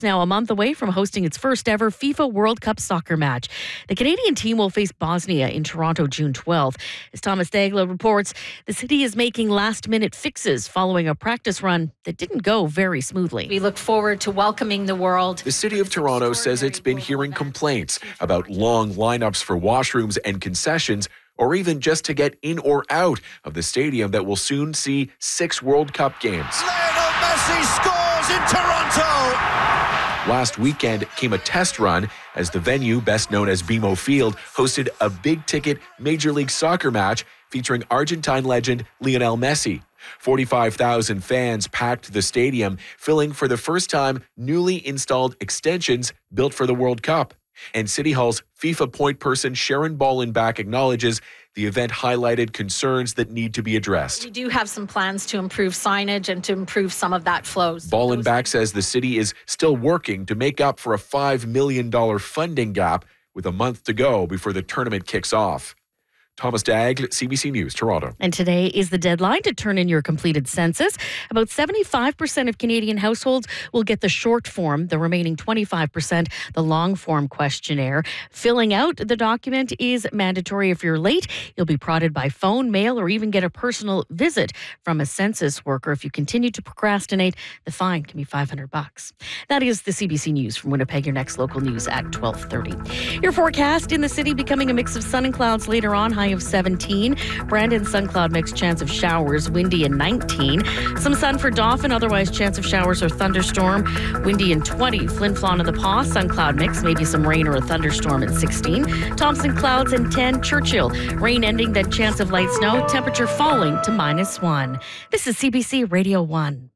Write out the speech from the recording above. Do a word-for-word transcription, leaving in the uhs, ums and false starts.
Now a month away from hosting its first ever FIFA World Cup soccer match. The Canadian team will face Bosnia in Toronto June twelfth. As Thomas Dagla reports, the city is making last-minute fixes following a practice run that didn't go very smoothly. We look forward to welcoming the world. The City of Toronto says it's been hearing complaints about long lineups for washrooms and concessions, or even just to get in or out of the stadium that will soon see six World Cup games. Lionel Messi scores in Toronto! Last weekend came a test run as the venue, best known as B M O Field, hosted a big-ticket Major League Soccer match featuring Argentine legend Lionel Messi. forty-five thousand fans packed the stadium, filling for the first time newly installed extensions built for the World Cup. And City Hall's FIFA point person Sharon Ballenbach acknowledges the event highlighted concerns that need to be addressed. We do have some plans to improve signage and to improve some of that flows. Ballenbach says the city is still working to make up for a five million dollars funding gap with a month to go before the tournament kicks off. Thomas Dagg, C B C News, Toronto. And today is the deadline to turn in your completed census. About seventy-five percent of Canadian households will get the short form, the remaining twenty-five percent the long form questionnaire. Filling out the document is mandatory. If you're late, you'll be prodded by phone, mail, or even get a personal visit from a census worker. If you continue to procrastinate, the fine can be five hundred bucks. That is the C B C News from Winnipeg, your next local news at twelve thirty. Your forecast in the city becoming a mix of sun and clouds later on. High of seventeen. Brandon, sun cloud mix, chance of showers, windy and nineteen. Some sun for Dauphin, otherwise chance of showers or thunderstorm, windy and twenty. Flin Flon and the Paw, sun cloud mix, maybe some rain or a thunderstorm at sixteen. Thompson clouds and ten. Churchill, rain ending, then chance of light snow, temperature falling to minus one. This is C B C Radio one.